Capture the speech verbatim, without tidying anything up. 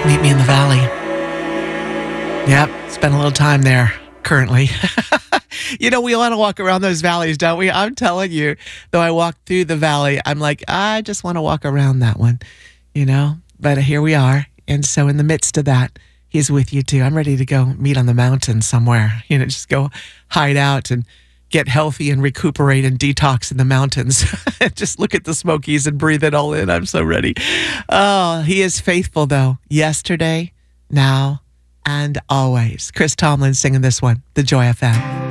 Meet me in the valley. Yep, spend a little time there currently. You know, we want to walk around those valleys, don't we? I'm telling you, though I walk through the valley, I'm like, I just want to walk around that one, you know? But here we are. And so in the midst of that, he's with you too. I'm ready to go meet on the mountain somewhere, you know, just go hide out and get healthy and recuperate and detox in the mountains. Just look at the Smokies and breathe it all in. I'm so ready. Oh, he is faithful though. Yesterday, now, and always. Chris Tomlin singing this one, The Joy F M.